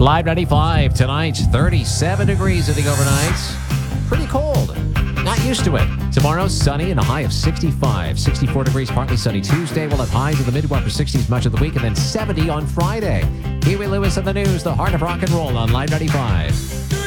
Live 95 tonight, 37 degrees in the overnight. Pretty cold. Not used to it. Tomorrow, sunny and a high of 65. 64 degrees, partly sunny Tuesday. We'll have highs in the mid-to-upper 60s much of the week, and then 70 on Friday. Huey Lewis and the News, the heart of rock and roll on Live 95.